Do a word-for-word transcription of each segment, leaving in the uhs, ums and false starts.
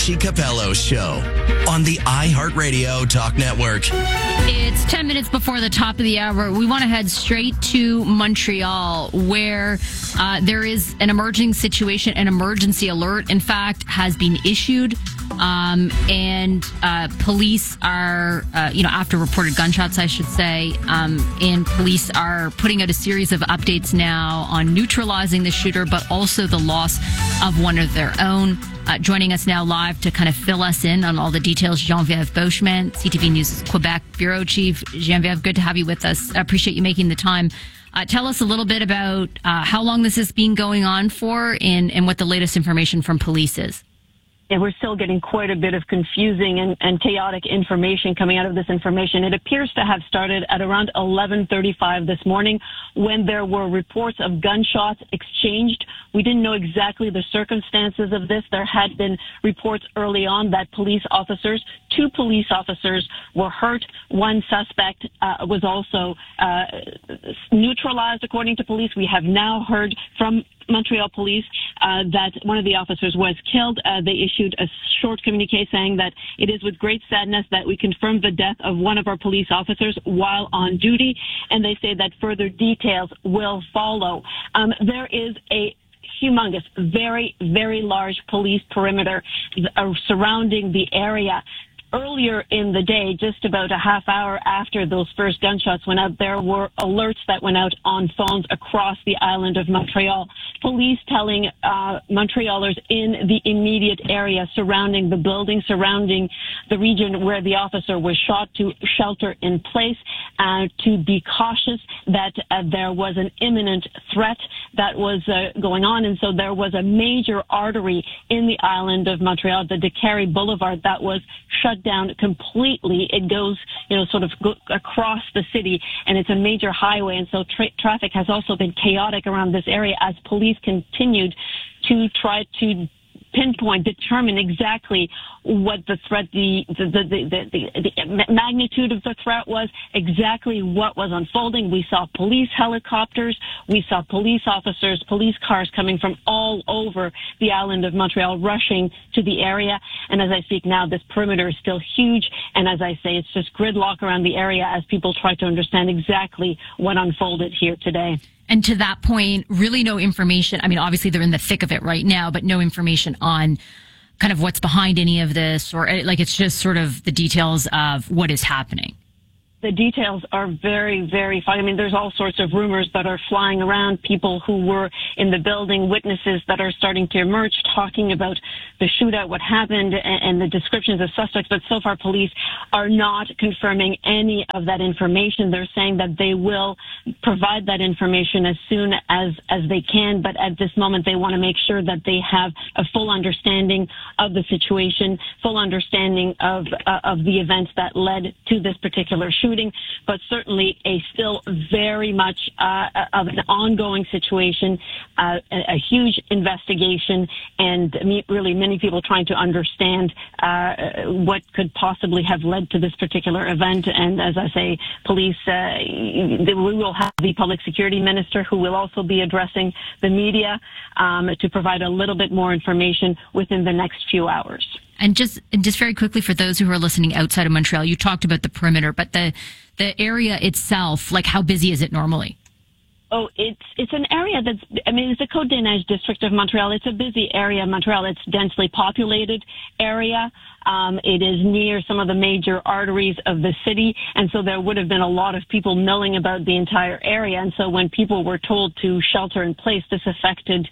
Chi Capello Show on the iHeartRadio Talk Network. It's ten minutes before the top of the hour. We want to head straight to Montreal, where uh, there is an emerging situation. An emergency alert, in fact, has been issued. Um, and uh, police are, uh, you know, after reported gunshots, I should say, um, and police are putting out a series of updates now on neutralizing the shooter, but also the loss of one of their own. Uh, joining us now live to kind of fill us in on all the details, Geneviève Beauchemin, C T V News Quebec Bureau Chief. Geneviève, good to have you with us. I appreciate you making the time. Uh, tell us a little bit about uh, how long this has been going on for and, and what the latest information from police is. Yeah, we're still getting quite a bit of confusing and, and chaotic information coming out of this information. It appears to have started at around eleven thirty-five this morning when there were reports of gunshots exchanged. We didn't know exactly the circumstances of this. There had been reports early on that police officers, two police officers were hurt. One suspect uh, was also uh, neutralized, according to police. We have now heard from Montreal police uh, that one of the officers was killed. Uh, they issued a short communique saying that it is with great sadness that we confirm the death of one of our police officers while on duty, and they say that further details will follow. Um, there is a humongous, very, very large police perimeter uh, surrounding the area. Earlier in the day, just about a half hour after those first gunshots went out, there were alerts that went out on phones across the island of Montreal. Police telling uh, Montrealers in the immediate area surrounding the building, surrounding the region where the officer was shot, to shelter in place, uh, to be cautious that uh, there was an imminent threat that was uh, going on. And so there was a major artery in the island of Montreal, the Décarie Boulevard, that was shut down completely. It goes, you know, sort of go across the city, and it's a major highway, and so tra- traffic has also been chaotic around this area as police continued to try to pinpoint, determine exactly what the threat, the the, the the the the magnitude of the threat was, exactly what was unfolding. We saw police helicopters, we saw police officers, police cars coming from all over the island of Montreal, rushing to the area. And as I speak now, this perimeter is still huge. And as I say, it's just gridlock around the area as people try to understand exactly what unfolded here today. And to that point, really no information. I mean, obviously they're in the thick of it right now, but no information on kind of what's behind any of this, or like it's just sort of the details of what is happening. The details are very, very fine. I mean, there's all sorts of rumors that are flying around, people who were in the building, witnesses that are starting to emerge, talking about the shootout, what happened, and, and the descriptions of suspects. But so far, police are not confirming any of that information. They're saying that they will provide that information as soon as, as they can. But at this moment, they want to make sure that they have a full understanding of the situation, full understanding of, uh, of the events that led to this particular shooting. But certainly a still very much uh, of an ongoing situation, uh, a, a huge investigation, and really many people trying to understand uh, what could possibly have led to this particular event. And as I say, police, uh, we will have the public security minister who will also be addressing the media um, to provide a little bit more information within the next few hours. And just and just very quickly for those who are listening outside of Montreal, you talked about the perimeter, but the the area itself, like how busy is it normally? Oh, it's it's an area that's, I mean, it's the Côte-des-Neiges district of Montreal. It's a busy area of Montreal. It's a densely populated area. Um, it is near some of the major arteries of the city, and so there would have been a lot of people milling about the entire area. And so when people were told to shelter in place, this affected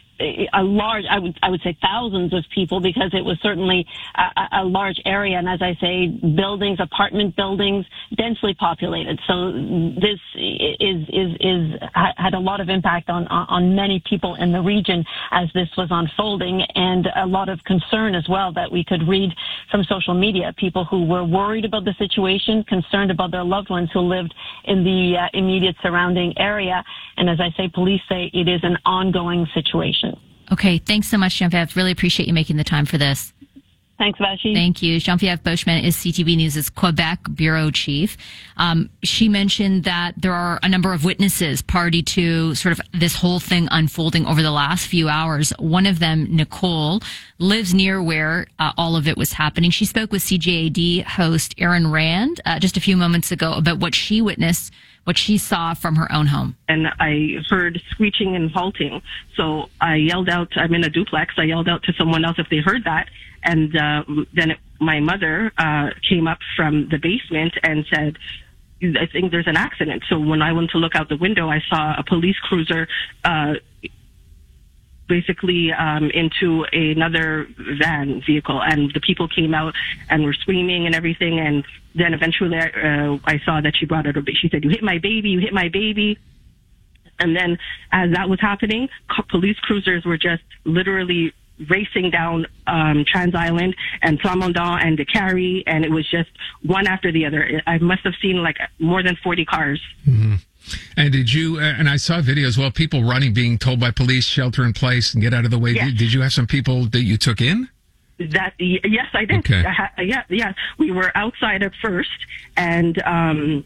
a large, I would, I would say thousands of people, because it was certainly a, a large area. And as I say, buildings, apartment buildings, densely populated. So this is, is, is, had a lot of impact on, on many people in the region as this was unfolding, and a lot of concern as well that we could read from social media. People who were worried about the situation, concerned about their loved ones who lived in the uh, immediate surrounding area. And as I say, police say it is an ongoing situation. Okay, thanks so much, Geneviève. Really appreciate you making the time for this. Thanks, Vashi. Thank you. Jean-Pierre Beauchemin is C T V News' Quebec bureau chief. Um, she mentioned that there are a number of witnesses party to sort of this whole thing unfolding over the last few hours. One of them, Nicole, lives near where uh, all of it was happening. She spoke with C J A D host Aaron Rand uh, just a few moments ago about what she witnessed, what she saw from her own home. And I heard screeching and halting. So I yelled out, I'm in a duplex, I yelled out to someone else if they heard that. And uh, then it, my mother uh, came up from the basement and said, I think there's an accident. So when I went to look out the window, I saw a police cruiser uh, basically um, into another van vehicle. And the people came out and were screaming and everything. And then eventually uh, I saw that she brought out her baby. She said, you hit my baby, you hit my baby. And then as that was happening, police cruisers were just literally racing down um, Trans Island and Plamondon and Décarie, and it was just one after the other. I must have seen like more than forty cars. Mm-hmm. And did you, uh, and I saw videos, well, people running, being told by police, shelter in place and get out of the way. Yes. Did, did you have some people that you took in? That Yes, I did. Okay. I ha- yeah, yeah. We were outside at first, and um,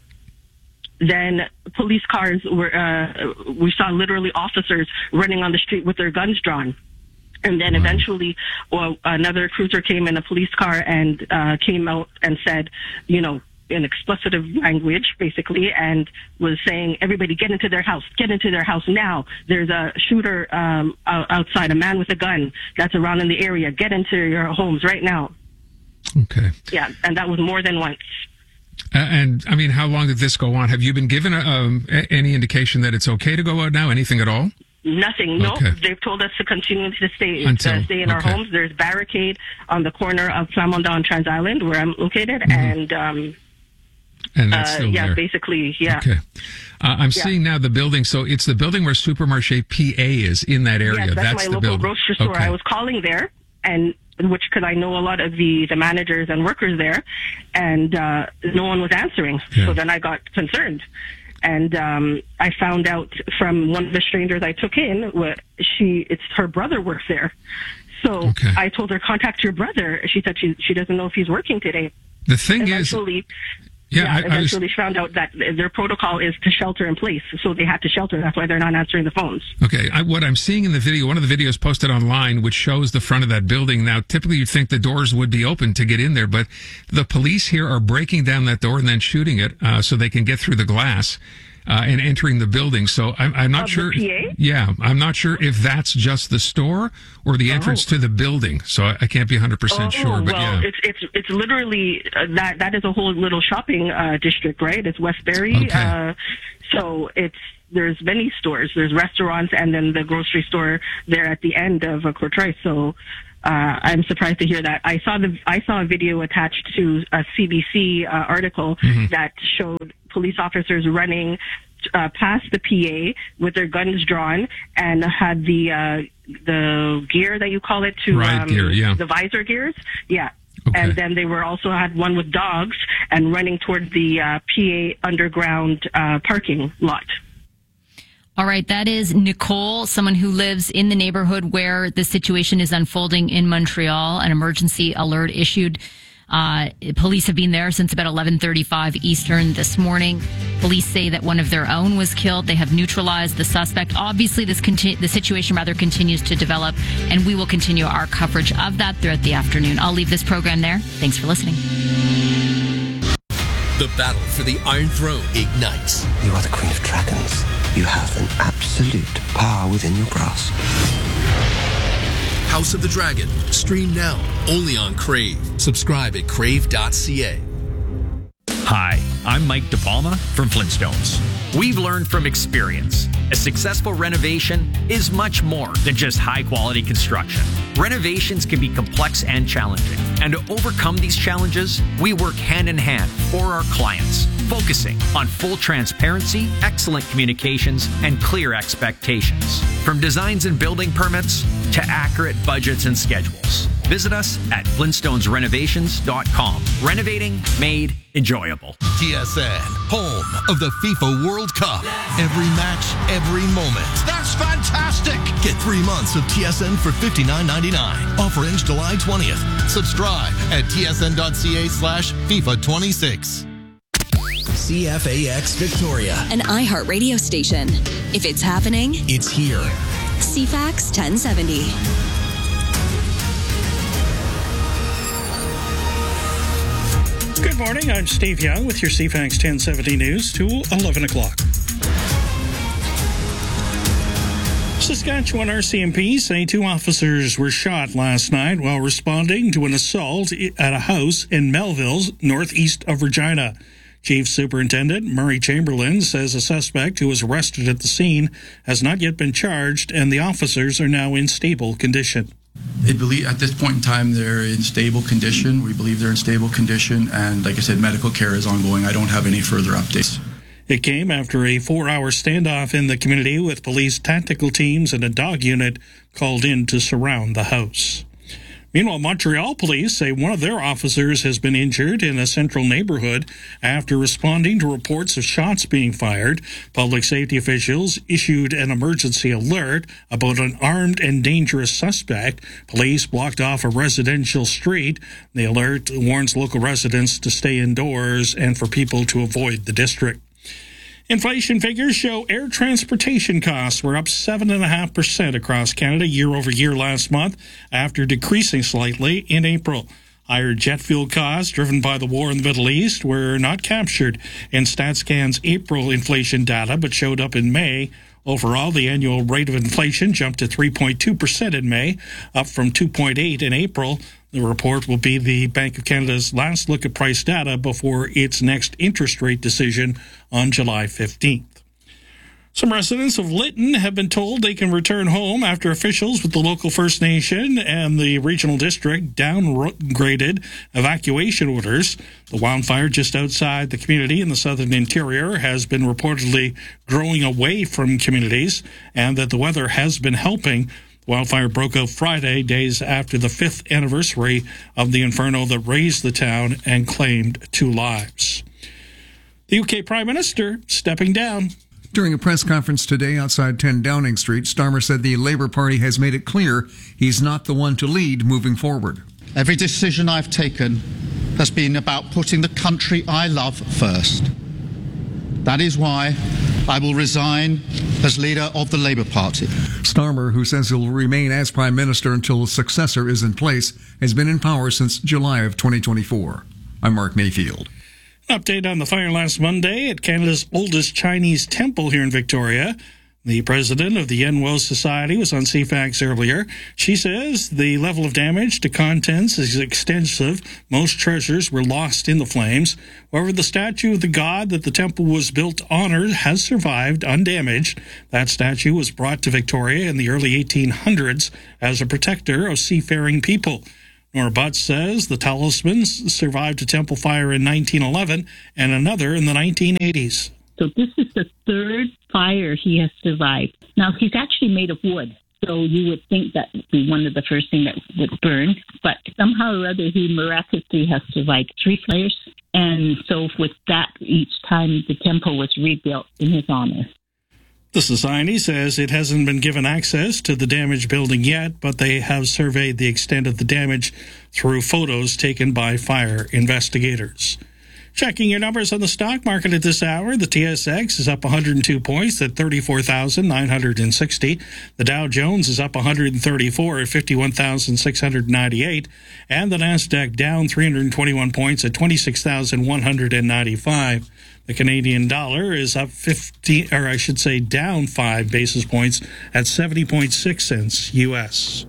then police cars were, uh, we saw literally officers running on the street with their guns drawn. And then eventually, well, another cruiser came in a police car and uh, came out and said, you know, in explicive language, basically, and was saying, everybody get into their house, get into their house now. There's a shooter um, outside, a man with a gun that's around in the area. Get into your homes right now. Okay. Yeah, and that was more than once. Uh, and, I mean, how long did this go on? Have you been given a, um, a, any indication that it's okay to go out now? Anything at all? Nothing. No, okay. They've told us to continue to stay Until, to stay in our okay. homes. There's barricade on the corner of Plamondon and Trans Island where I'm located, mm-hmm. and um, and that's uh, still yeah, there. basically, yeah. Okay. Uh, I'm yeah. seeing now the building. So it's the building where Supermarché P A is in that area. Yes, that's, that's my the local building. grocery store. Okay. I was calling there, and which because I know a lot of the the managers and workers there, and uh, no one was answering. Yeah. So then I got concerned. And um, I found out from one of the strangers I took in, what she, it's her brother works there. So okay. I told her, contact your brother. She said she she doesn't know if he's working today. The thing eventually, is, yeah, yeah I, eventually I was, found out that their protocol is to shelter in place. So they had to shelter. That's why they're not answering the phones. Okay, I, what I'm seeing in the video, one of the videos posted online, which shows the front of that building. Now, typically you'd think the doors would be open to get in there, but the police here are breaking down that door and then shooting it uh, so they can get through the glass. Uh, and entering the building. So I'm, I'm not Of sure. The P A? Yeah, I'm not sure if that's just the store or the entrance oh. to the building. So I, I can't be one hundred percent oh, sure. But well, yeah, it's it's it's literally uh, that that is a whole little shopping uh, district, right? It's Westbury. Okay. Uh, so it's there's many stores, there's restaurants, and then the grocery store there at the end of uh, Courtrai. So. Uh, I'm surprised to hear that. I saw the I saw a video attached to a C B C uh, article mm-hmm. that showed police officers running uh, past the P A with their guns drawn and had the uh, the gear that you call it to Riot um, gear, yeah. the visor gears, yeah. Okay. And then they were also had one with dogs and running towards the uh, P A underground uh, parking lot. All right, that is Nicole, someone who lives in the neighborhood where the situation is unfolding in Montreal. An emergency alert issued. Uh, police have been there since about eleven thirty-five Eastern this morning. Police say that one of their own was killed. They have neutralized the suspect. Obviously, this conti- the situation rather continues to develop, and we will continue our coverage of that throughout the afternoon. I'll leave this program there. Thanks for listening. The battle for the Iron Throne ignites. You are the Queen of Dragons. You have an absolute power within your grasp. House of the Dragon. Stream now, only on Crave. Subscribe at crave dot c a. Hi, I'm Mike DePalma from Flintstones. We've learned from experience. A successful renovation is much more than just high-quality construction. Renovations can be complex and challenging. And to overcome these challenges, we work hand-in-hand for our clients, focusing on full transparency, excellent communications, and clear expectations. From designs and building permits to accurate budgets and schedules. Visit us at flintstones renovations dot com. Renovating made enjoyable. T S N, home of the FIFA World Cup. Every match, every moment. That's fantastic. Get three months of T S N for fifty-nine ninety-nine. Offer ends July twentieth. Subscribe at tsn.ca slash FIFA 26. C F A X Victoria, an iHeart radio station. If it's happening, it's here. C FAX ten seventy. Good morning. I'm Steve Young with your C FAX ten seventy news to eleven o'clock. Saskatchewan R C M P say two officers were shot last night while responding to an assault at a house in Melville, northeast of Regina. Chief Superintendent Murray Chamberlain says a suspect who was arrested at the scene has not yet been charged, and the officers are now in stable condition. It believe, at this point in time, they're in stable condition. We believe they're in stable condition, and like I said, medical care is ongoing. I don't have any further updates. It came after a four-hour standoff in the community with police tactical teams and a dog unit called in to surround the house. Meanwhile, Montreal police say one of their officers has been injured in a central neighborhood after responding to reports of shots being fired. Public safety officials issued an emergency alert about an armed and dangerous suspect. Police blocked off a residential street. The alert warns local residents to stay indoors and for people to avoid the district. Inflation figures show air transportation costs were up seven point five percent across Canada year over year last month after decreasing slightly in April. Higher jet fuel costs driven by the war in the Middle East were not captured in StatsCan's April inflation data but showed up in May. Overall, the annual rate of inflation jumped to three point two percent in May, up from two point eight percent in April. The report will be the Bank of Canada's last look at price data before its next interest rate decision on July fifteenth. Some residents of Lytton have been told they can return home after officials with the local First Nation and the regional district downgraded evacuation orders. The wildfire just outside the community in the southern interior has been reportedly growing away from communities, and that the weather has been helping. The wildfire broke out Friday, days after the fifth anniversary of the inferno that razed the town and claimed two lives. The U K Prime Minister stepping down. During a press conference today outside ten Downing Street, Starmer said the Labour Party has made it clear he's not the one to lead moving forward. Every decision I've taken has been about putting the country I love first. That is why I will resign as leader of the Labour Party. Starmer, who says he'll remain as Prime Minister until a successor is in place, has been in power since July of twenty twenty-four. I'm Mark Mayfield. Update on the fire last Monday at Canada's oldest Chinese temple here in Victoria. The president of the Yenwo Society was on C FAX earlier. She says the level of damage to contents is extensive. Most treasures were lost in the flames. However, the statue of the god that the temple was built to honor has survived undamaged. That statue was brought to Victoria in the early eighteen hundreds as a protector of seafaring people. Nora Butts says the talisman survived a temple fire in nineteen eleven and another in the nineteen eighties. So this is the third fire he has survived. Now, he's actually made of wood, so you would think that would be one of the first things that would burn. But somehow or other, he miraculously has survived three fires. And so with that, each time the temple was rebuilt in his honor. The Society says it hasn't been given access to the damaged building yet, but they have surveyed the extent of the damage through photos taken by fire investigators. Checking your numbers on the stock market at this hour, the T S X is up one hundred two points at thirty-four thousand nine hundred sixty. The Dow Jones is up one hundred thirty-four at fifty-one thousand six hundred ninety-eight. And the Nasdaq down three hundred twenty-one points at twenty-six thousand one hundred ninety-five. The Canadian dollar is up fifty, or I should say down five basis points at seventy point six cents U S.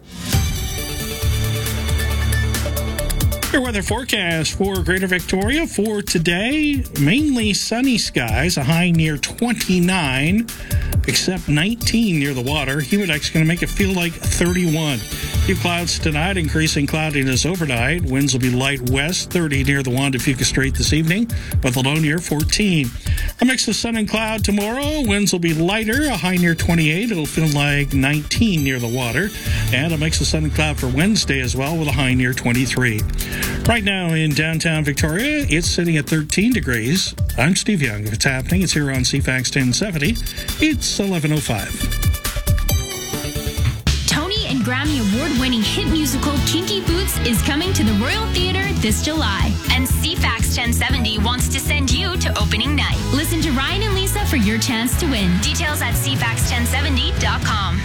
Your weather forecast for Greater Victoria for today, mainly sunny skies, a high near twenty-nine, except nineteen near the water. Humidex going to make it feel like thirty-one. Few clouds tonight, increasing cloudiness overnight. Winds will be light west, thirty near the Juan de Fuca Strait this evening, with a low near fourteen. A mix of sun and cloud tomorrow. Winds will be lighter, a high near twenty-eight. It'll feel like nineteen near the water. And a mix of sun and cloud for Wednesday as well, with a high near twenty-three. Right now in downtown Victoria, it's sitting at thirteen degrees. I'm Steve Young. If it's happening, it's here on C FAX ten seventy. It's eleven oh five. Tony and Grammy Award-winning hit musical Kinky Boots is coming to the Royal Theatre this July. And C FAX ten seventy wants to send you to opening night. Listen to Ryan and Lisa for your chance to win. Details at c fax ten seventy dot com.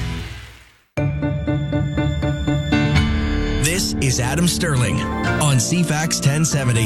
This is Adam Sterling on C FAX ten seventy.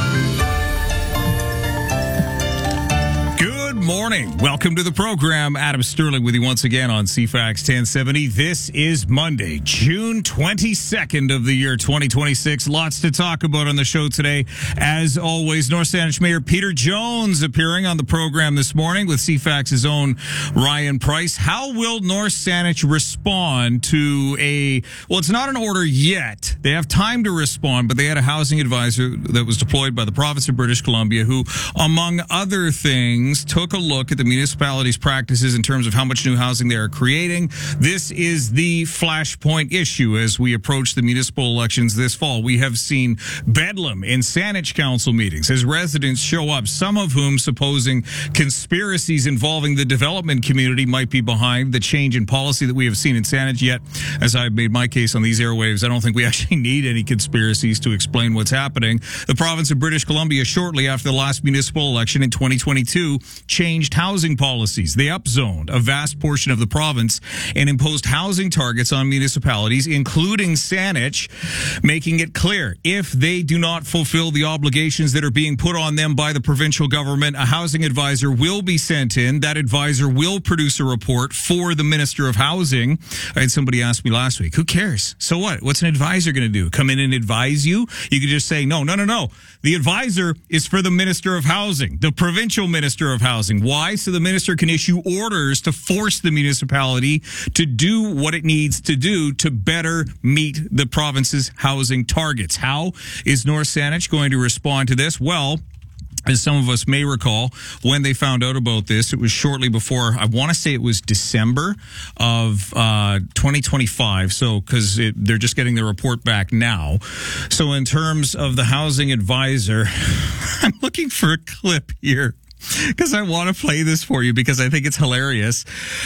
Good morning. Welcome to the program. Adam Sterling with you once again on C FAX ten seventy. This is Monday, June twenty-second of the year twenty twenty-six. Lots to talk about on the show today. As always, North Saanich Mayor Peter Jones appearing on the program this morning with C FAX's own Ryan Price. How will North Saanich respond to a, well, it's not an order yet. They have time to respond, but they had a housing advisor that was deployed by the province of British Columbia who, among other things, took a look at the municipality's practices in terms of how much new housing they are creating. This is the flashpoint issue as we approach the municipal elections this fall. We have seen bedlam in Saanich council meetings as residents show up, some of whom supposing conspiracies involving the development community might be behind the change in policy that we have seen in Saanich. Yet, as I've made my case on these airwaves, I don't think we actually need any conspiracies to explain what's happening. The province of British Columbia, shortly after the last municipal election in twenty twenty-two, changed housing policies. They upzoned a vast portion of the province and imposed housing targets on municipalities, including Saanich, making it clear if they do not fulfill the obligations that are being put on them by the provincial government, a housing advisor will be sent in. That advisor will produce a report for the Minister of Housing. I had somebody ask me last week, who cares? So what? What's an advisor going to do? Come in and advise you? You could just say, no, no, no, no. The advisor is for the Minister of Housing, the provincial Minister of Housing. Why? So the minister can issue orders to force the municipality to do what it needs to do to better meet the province's housing targets. How is North Saanich going to respond to this? Well, as some of us may recall, when they found out about this, it was shortly before, I want to say it was December of uh, twenty twenty-five. So, because they're just getting the report back now. So in terms of the housing advisor, I'm looking for a clip here, because I want to play this for you because I think it's hilarious.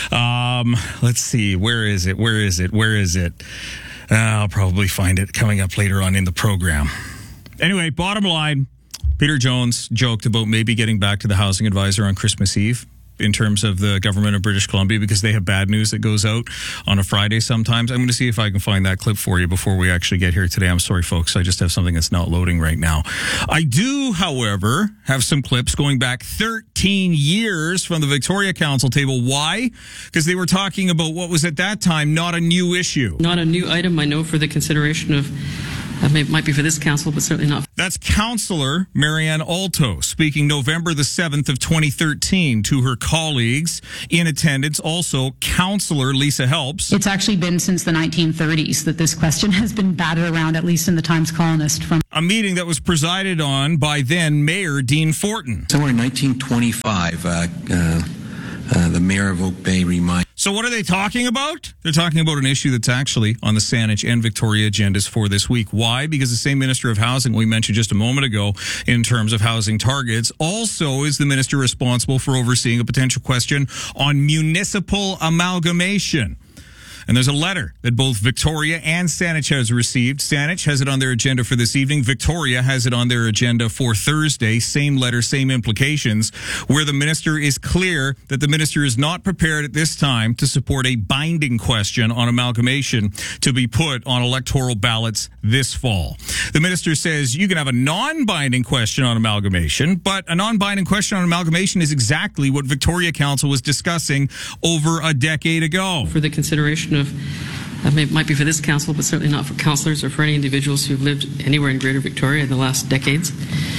Um, let's see. Where is it? Where is it? Where is it? Uh, I'll probably find it coming up later on in the program. Anyway, bottom line, Peter Jones joked about maybe getting back to the housing advisor on Christmas Eve in terms of the government of British Columbia, because they have bad news that goes out on a Friday sometimes. I'm going to see if I can find that clip for you before we actually get here today. I'm sorry, folks. I just have something that's not loading right now. I do, however, have some clips going back thirteen years from the Victoria Council table. Why? Because they were talking about what was at that time not a new issue. Not a new item, I know, for the consideration of Uh, it might be for this council, but certainly not. That's Councillor Marianne Alto speaking November the seventh of twenty thirteen to her colleagues in attendance. Also, Councillor Lisa Helps. It's actually been since the nineteen thirties that this question has been batted around, at least in the Times Colonist. From a meeting that was presided on by then Mayor Dean Fortin. Somewhere in nineteen twenty-five, uh, uh, uh, the mayor of Oak Bay reminded. So what are they talking about? They're talking about an issue that's actually on the Saanich and Victoria agendas for this week. Why? Because the same Minister of Housing we mentioned just a moment ago in terms of housing targets also is the minister responsible for overseeing a potential question on municipal amalgamation. And there's a letter that both Victoria and Saanich has received. Saanich has it on their agenda for this evening. Victoria has it on their agenda for Thursday. Same letter, same implications, where the minister is clear that the minister is not prepared at this time to support a binding question on amalgamation to be put on electoral ballots this fall. The minister says you can have a non-binding question on amalgamation, but a non-binding question on amalgamation is exactly what Victoria Council was discussing over a decade ago. For the consideration of, uh, it might be for this council, but certainly not for councillors or for any individuals who've lived anywhere in Greater Victoria in the last decades.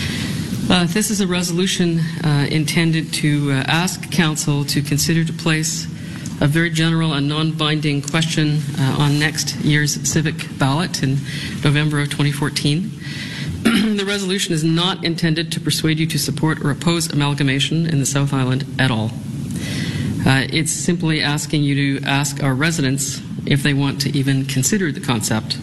Uh, this is a resolution uh, intended to uh, ask council to consider to place a very general and non-binding question uh, on next year's civic ballot in November of twenty fourteen. The resolution is not intended to persuade you to support or oppose amalgamation in the South Island at all. Uh, it's simply asking you to ask our residents if they want to even consider the concept.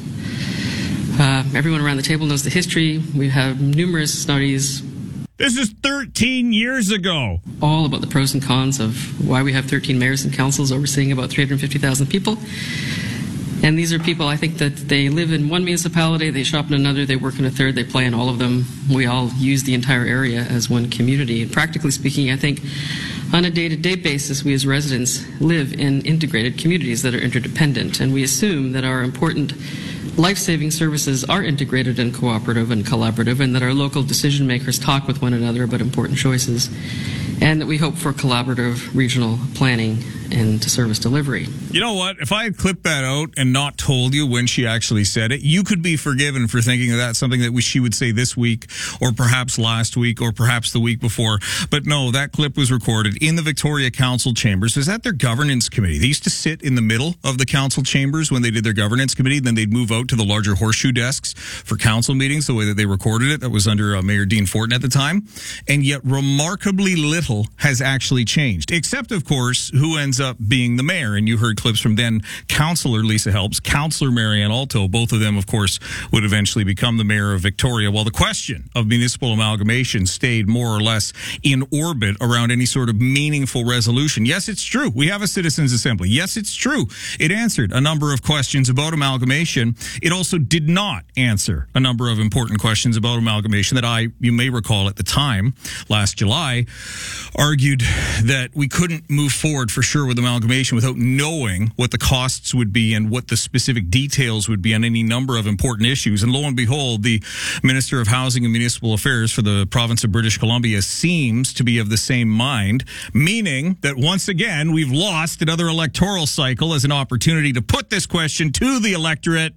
Uh, everyone around the table knows the history. We have numerous studies. This is thirteen years ago. All about the pros and cons of why we have thirteen mayors and councils overseeing about three hundred fifty thousand people. And these are people, I think, that they live in one municipality, they shop in another, they work in a third, they play in all of them. We all use the entire area as one community. And practically speaking, I think on a day-to-day basis, we as residents live in integrated communities that are interdependent. And we assume that our important life-saving services are integrated and cooperative and collaborative, and that our local decision makers talk with one another about important choices, and that we hope for collaborative regional planning and service delivery. You know what? If I had clipped that out and not told you when she actually said it, you could be forgiven for thinking that something that we, she would say this week, or perhaps last week, or perhaps the week before. But no, that clip was recorded in the Victoria Council chambers. It was at their governance committee. They used to sit in the middle of the council chambers when they did their governance committee. Then they'd move out to the larger horseshoe desks for council meetings, the way that they recorded it. That was under uh, Mayor Dean Fortin at the time. And yet remarkably little has actually changed, except, of course, who ends up being the mayor. And you heard clips from then Councillor Lisa Helps, Councillor Marianne Alto. Both of them, of course, would eventually become the mayor of Victoria, while the question of municipal amalgamation stayed more or less in orbit around any sort of meaningful resolution. Yes, it's true. We have a citizens' assembly. Yes, it's true. It answered a number of questions about amalgamation. It also did not answer a number of important questions about amalgamation that I, you may recall at the time, last July, argued that we couldn't move forward for sure with amalgamation without knowing what the costs would be and what the specific details would be on any number of important issues. And lo and behold, the Minister of Housing and Municipal Affairs for the province of British Columbia seems to be of the same mind, meaning that once again, we've lost another electoral cycle as an opportunity to put this question to the electorate.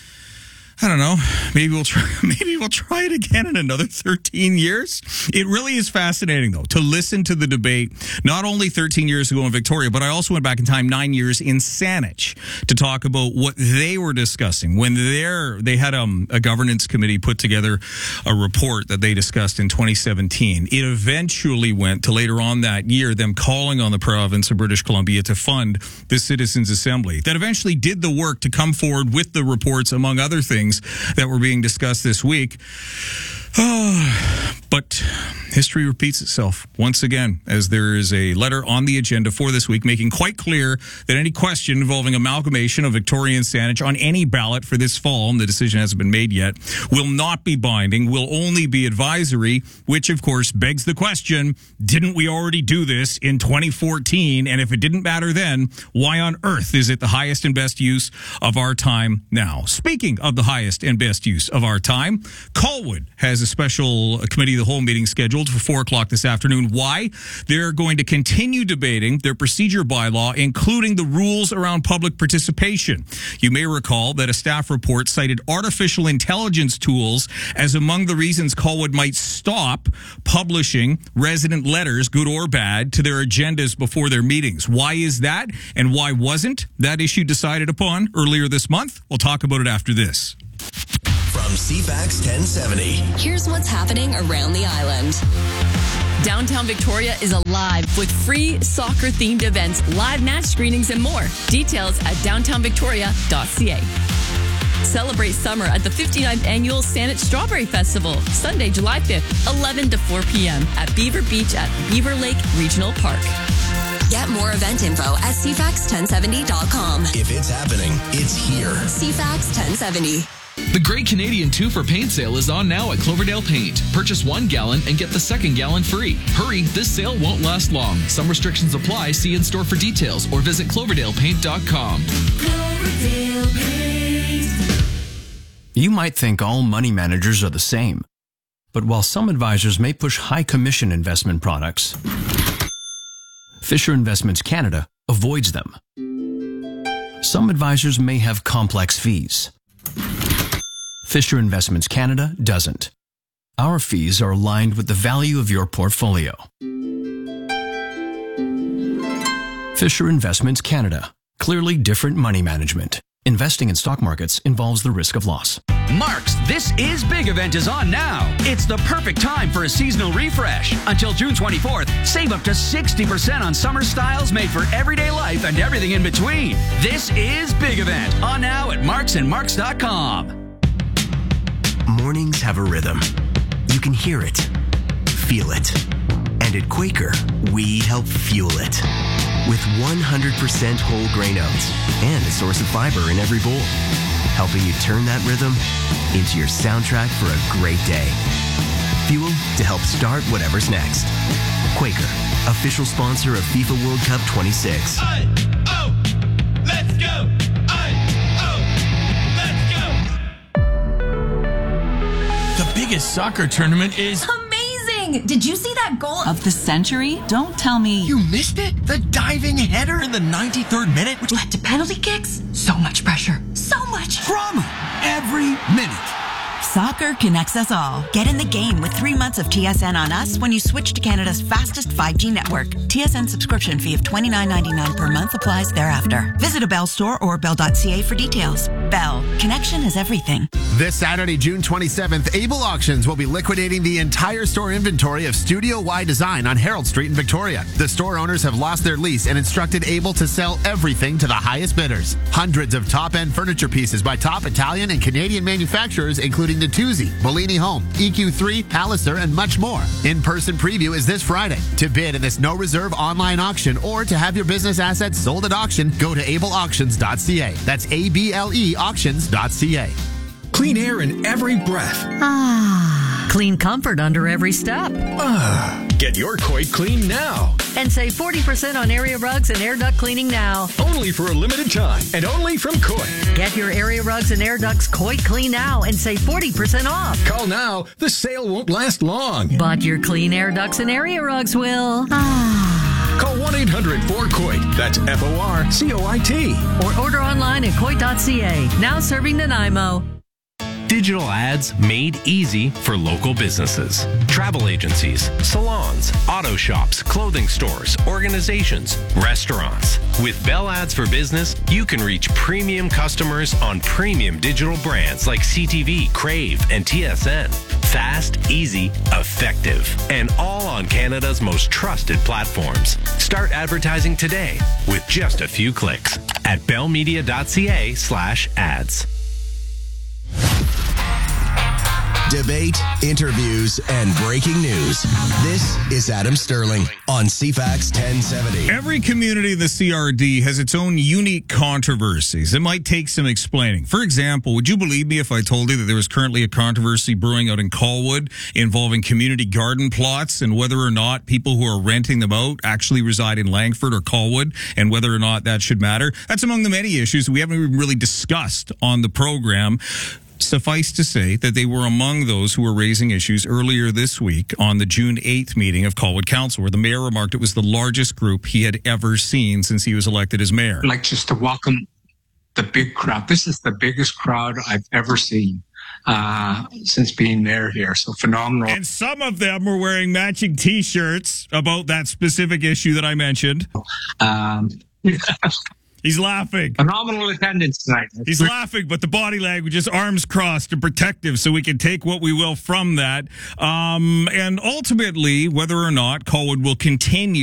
I don't know. Maybe we'll try. Maybe we'll try it again in another thirteen years. It really is fascinating, though, to listen to the debate. Not only thirteen years ago in Victoria, but I also went back in time nine years in Saanich to talk about what they were discussing when they're they had um, a governance committee put together a report that they discussed in twenty seventeen. It eventually went to later on that year them calling on the province of British Columbia to fund the Citizens Assembly that eventually did the work to come forward with the reports, among other things that were being discussed this week. Oh, but history repeats itself once again, as there is a letter on the agenda for this week making quite clear that any question involving amalgamation of Victoria and Saanich on any ballot for this fall, and the decision hasn't been made yet, will not be binding, will only be advisory, which of course begs the question, didn't we already do this in twenty fourteen? And if it didn't matter then, why on earth is it the highest and best use of our time now? Speaking of the highest and best use of our time, Colwood has a special committee of the whole meeting scheduled for four o'clock this afternoon. Why? They're going to continue debating their procedure bylaw, including the rules around public participation. You may recall that a staff report cited artificial intelligence tools as among the reasons Colwood might stop publishing resident letters, good or bad, to their agendas before their meetings. Why is that? And why wasn't that issue decided upon earlier this month? We'll talk about it after this. From C FAX ten seventy. Here's what's happening around the island. Downtown Victoria is alive with free soccer-themed events, live match screenings, and more. Details at downtown victoria dot c a. Celebrate summer at the fifty-ninth Annual Saanich Strawberry Festival, Sunday, July fifth, eleven to four p.m. at Beaver Beach at Beaver Lake Regional Park. Get more event info at c fax ten seventy dot com. If it's happening, it's here. C FAX ten seventy. The Great Canadian two for Paint sale is on now at Cloverdale Paint. Purchase one gallon and get the second gallon free. Hurry, this sale won't last long. Some restrictions apply. See in store for details or visit cloverdale paint dot com. Cloverdale Paint. You might think all money managers are the same. But while some advisors may push high commission investment products, Fisher Investments Canada avoids them. Some advisors may have complex fees. Fisher Investments Canada doesn't. Our fees are aligned with the value of your portfolio. Fisher Investments Canada. Clearly different money management. Investing in stock markets involves the risk of loss. Mark's This Is Big event is on now. It's the perfect time for a seasonal refresh. Until June twenty-fourth, save up to sixty percent on summer styles made for everyday life and everything in between. This Is Big event on now at marks and marks dot com. Mornings have a rhythm. You can hear it, feel it. And at Quaker, we help fuel it. with one hundred percent whole grain oats and a source of fiber in every bowl, helping you turn that rhythm into your soundtrack for a great day. Fuel to help start whatever's next. Quaker, official sponsor of FIFA World Cup twenty-six. I, oh, let's go! I, oh, let's go! The biggest soccer tournament is... Amazing! Did you see that goal of the century? Don't tell me... You missed it? The diving header in the ninety-third minute? Which led to penalty kicks? So much pressure. So much drama every minute. Soccer connects us all. Get in the game with three months of T S N on us when you switch to Canada's fastest five G network. T S N subscription fee of twenty-nine ninety-nine per month applies thereafter. Visit a Bell store or bell dot c a for details. Bell. Connection is everything. This Saturday, June twenty-seventh, Able Auctions will be liquidating the entire store inventory of Studio Y Design on Harold Street in Victoria. The store owners have lost their lease and instructed Able to sell everything to the highest bidders. Hundreds of top-end furniture pieces by top Italian and Canadian manufacturers, including Natuzzi, Bellini Home, E Q three, Palliser, and much more. In-person preview is this Friday. To bid in this no-reserve online auction or to have your business assets sold at auction, go to able auctions dot c a. That's A B L E auctions dot c a. Clean air in every breath. Ah. Clean comfort under every step. Ah. Get your Coit clean now. And save forty percent on area rugs and air duct cleaning now. Only for a limited time and only from Coit. Get your area rugs and air ducts Coit clean now and save forty percent off. Call now. The sale won't last long. But your clean air ducts and area rugs will. Ah. Call one eight hundred four coit. That's F O R C O I T. Or order online at coit dot c a. Now serving Nanaimo. Digital ads made easy for local businesses. Travel agencies, salons, auto shops, clothing stores, organizations, restaurants. With Bell Ads for Business, you can reach premium customers on premium digital brands like C T V, Crave, and T S N. Fast, easy, effective, and all on Canada's most trusted platforms. Start advertising today with just a few clicks at bell media dot c a slash ads. Debate, interviews, and breaking news. This is Adam Sterling on C FAX ten seventy. Every community in the C R D has its own unique controversies. It might take some explaining. For example, would you believe me if I told you that there was currently a controversy brewing out in Colwood involving community garden plots and whether or not people who are renting them out actually reside in Langford or Colwood and whether or not that should matter? That's among the many issues we haven't even really discussed on the program. Suffice to say that they were among those who were raising issues earlier this week on the June eighth meeting of Colwood Council, where the mayor remarked it was the largest group he had ever seen since he was elected as mayor. I'd like just to welcome the big crowd. This is the biggest crowd I've ever seen uh, since being mayor here. So phenomenal. And some of them were wearing matching T-shirts about that specific issue that I mentioned. Um He's laughing. Phenomenal attendance tonight. He's laughing, but the body language is arms crossed and protective, so we can take what we will from that. Um, and ultimately, whether or not Colwood will continue